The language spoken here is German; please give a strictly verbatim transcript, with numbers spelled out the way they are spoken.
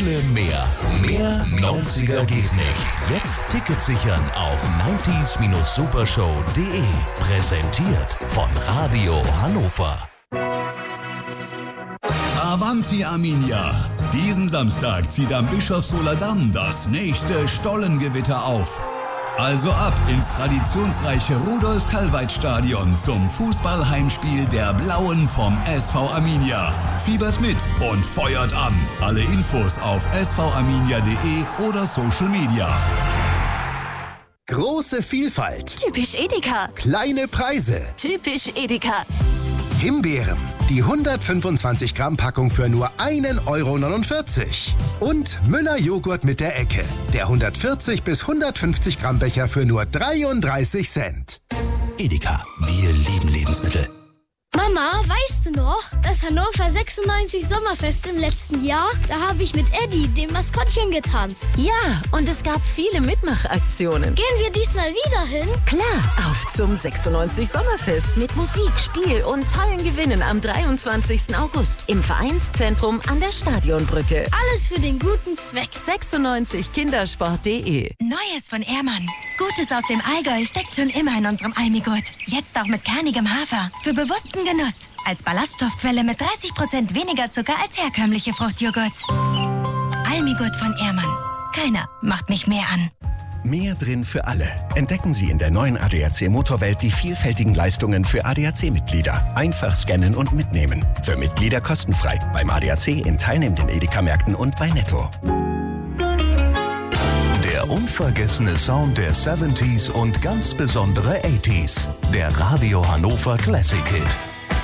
Viele mehr. Mehr neunziger geht nicht. Jetzt Tickets sichern auf neunzig supershow punkt de. Präsentiert von Radio Hannover. Avanti Arminia! Diesen Samstag zieht am Bischofshofer Damm das nächste Stollengewitter auf. Also ab ins traditionsreiche Rudolf-Kalweit-Stadion zum Fußballheimspiel der Blauen vom S V Arminia. Fiebert mit und feuert an. Alle Infos auf s v arminia punkt de oder Social Media. Große Vielfalt. Typisch Edeka. Kleine Preise. Typisch Edeka. Himbeeren. Die hundertfünfundzwanzig Gramm Packung für nur ein Euro neunundvierzig. Und Müller Joghurt mit der Ecke. Der hundertvierzig bis hundertfünfzig Gramm Becher für nur dreiunddreißig Cent. Edeka, wir lieben Lebensmittel. Mama, weißt du noch, das Hannover sechsundneunzig Sommerfest im letzten Jahr? Da habe ich mit Eddie, dem Maskottchen, getanzt. Ja, und es gab viele Mitmachaktionen. Gehen wir diesmal wieder hin? Klar, auf zum sechsundneunzig Sommerfest mit Musik, Spiel und tollen Gewinnen am dreiundzwanzigsten August im Vereinszentrum an der Stadionbrücke. Alles für den guten Zweck. sechsundneunzig kindersport punkt de. Neues von Ehrmann. Gutes aus dem Allgäu steckt schon immer in unserem Almigurt. Jetzt auch mit kernigem Hafer. Für bewussten Genuss. Als Ballaststoffquelle mit dreißig Prozent weniger Zucker als herkömmliche Fruchtjoghurts. Almigurt von Ehrmann. Keiner macht mich mehr an. Mehr drin für alle. Entdecken Sie in der neuen A D A C Motorwelt die vielfältigen Leistungen für A D A C-Mitglieder. Einfach scannen und mitnehmen. Für Mitglieder kostenfrei. Beim A D A C in teilnehmenden Edeka-Märkten und bei Netto. Der unvergessene Sound der siebziger und ganz besondere achtziger. Der Radio Hannover Classic Hit.